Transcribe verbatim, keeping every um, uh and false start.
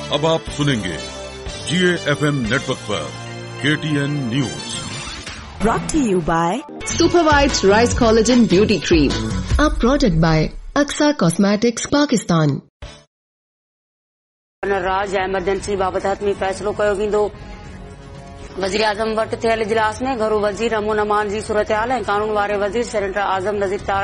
अब आप सुनेंगे जीए एफएम नेटवर्क पर KTN news. Brought to you by Super Whites Rice Collagen Beauty Cream. A product by Aksa Cosmetics, Pakistan. Raj emergency बाबत हतमी फ़ैसिलो कयो वेंदो। वज़ीर आज़म वटि थियल इजलास में घरू वज़ीर अमन अमान जी सूरत हाल ऐं कानून वारे वज़ीर सेनेटर आज़म नज़ीर तारा